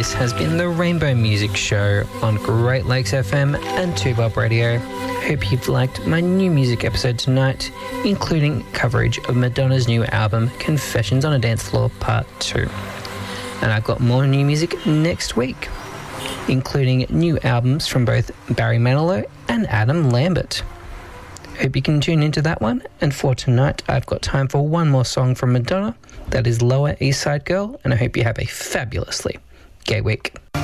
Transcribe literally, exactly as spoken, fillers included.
this has been the Rainbow Music Show on Great Lakes F M and two Bob Radio. Hope you've liked my new music episode tonight, including coverage of Madonna's new album, Confessions on a Dance Floor Part two. And I've got more new music next week, including new albums from both Barry Manilow and Adam Lambert. Hope you can tune into that one. And for tonight, I've got time for one more song from Madonna. That is Lower East Side Girl, and I hope you have a fabulously gay week.